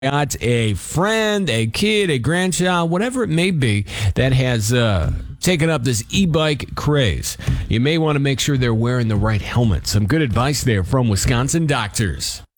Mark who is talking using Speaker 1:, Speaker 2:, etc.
Speaker 1: got a friend, a kid, a grandchild, whatever it may be, that has taken up this e-bike craze, you may want to make sure they're wearing the right helmet. Some good advice there from Wisconsin doctors.